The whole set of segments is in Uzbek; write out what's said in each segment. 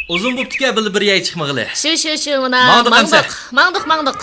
Uzun bo'pti-ku, bir yay chiqmag'ili. Shu, mana mangdiq.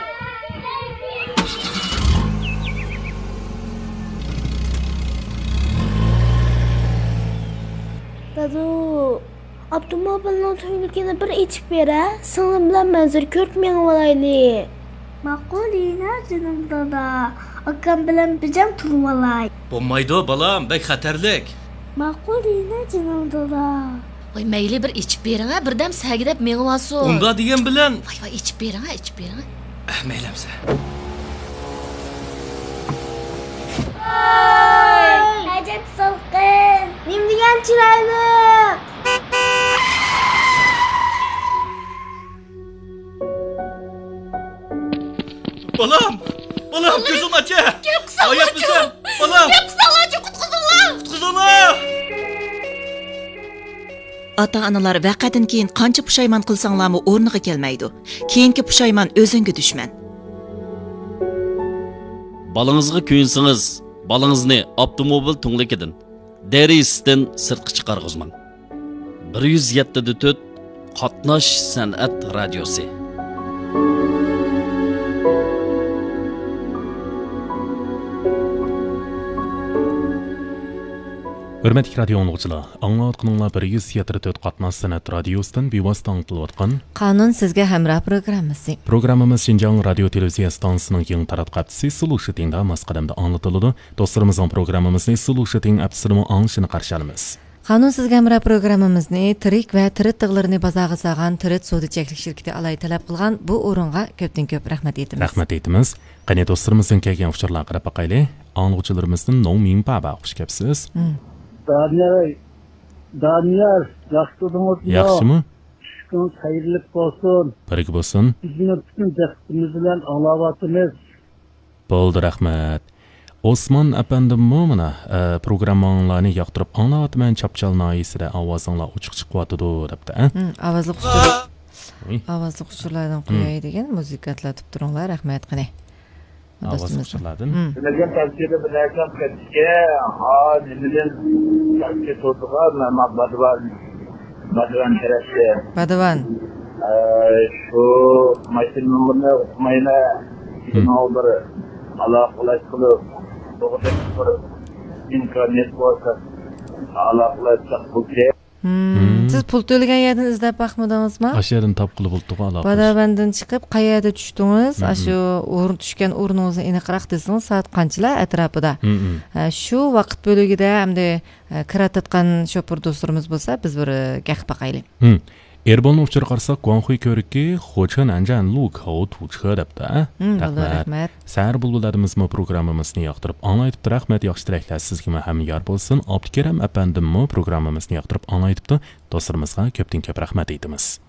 Dadu, avtomobilning to'yligini bir ichib bera, singlim bilan manzur ko'rib meni olayli. Ma'qulina jinim dada. Akam bilan bijam turib olay. Bo'lmaydi, balam, bek xatarlik. Ma'qulina jinim dada. Voy, mayli bir ichib bering, birdam sagidab meni olsin. Unda degan bilan. Voy, ichib bering. Maylamsa. Ajab salqin. Nimdigan chiroyli. Balam, ko'zim acha. Oyatmisan? Balam. Qutqizinglar. Ota-onalar vaqadan keyin qancha pushaymon qilsanglarmi o'rniga kelmaydi. Keyingi pushaymon o'zingga dushman. Balangizga kuyinsangiz, balangizni avtomobil tunglikidan, derisidan sirtqa chiqarg'izmang. 107.4 Qatnash san'at radiosi. Hürmetli radyo anlıqçılar, anlatqınlar 107.4 Qatnash san'at radiosidan bevosita anglatilayotgan Qonun sizga hamroh programmasi. Programmamiz Şinjan radio televiziya stansiyasining yangi taratqabchisi Sulushtingda masqadamda anlatiladi. Do'stlarimizning programmamizni Sulushting apsini anglashini qarshi olamiz. Qonun sizga hamroh programmamizni tirik va tirit tig'larini bozorga solgan tirit sodichaklik shirkati alay talab qilgan bu o'ringa ko'p rahmat etamiz. Rahmat etamiz. Qani do'stlarimizning kelgan uchurlarga qarab boqaylik. Angluvchilarimizning Nomin baba xush kelibsiz. Daniel, yaxshidingizmi? Yaxshimi? Kun xayrli bo'lsin. Birga bo'lsin. Bizni butun diqqatimiz bilan anglayapmiz. Bo'ldi, rahmat. Osman apandimmi mana programmalarni yoqtirib anglayapman. Chapchal noyisida ovozinglar ochiq chiqyapti debdi, Ovozli quchurlardan qo'yay degan muzikatlatib turinglar, rahmat qilay. Dostumuzlardan. Sizlarga tavsiya bilan ketishga, nimadan tavsiya to'g'riga Badvan tarafga. Badvan. Shu maysin numarni o'qimayla. Nomber aloqalash qilib, to'g'ri bir imkoniyat bo'lsa aloqalash qilib. Siz pul to'lagan yerdan izlab baxmadingizmi? Ashyadan topqili bo'ldi aloqa. Badavandan chiqib qayerda tushdingiz? Shu o'rin tushgan o'rningizni aniqroq desangiz, soat qanchalar atrofida? Shu vaqt bo'ligida hamda kiratayotgan shopir do'stlarimiz bo'lsa, biz bir gap baqaylik. Erbolni uchur qarsak, Guanghui ko'rikki, Xo'chan Anjan Lu Khou Tuchhe debdi. Rahmat. Sar bulbuladimizmi programmamizni yoqtirib anglaytibdi. Rahmat, yaxshi tilaklar sizga ham yor bo'lsin. Abdukaram apandimmi programmamizni yoqtirib anglaytibdi. Do'stlarimizga ko'p rahmat aytamiz.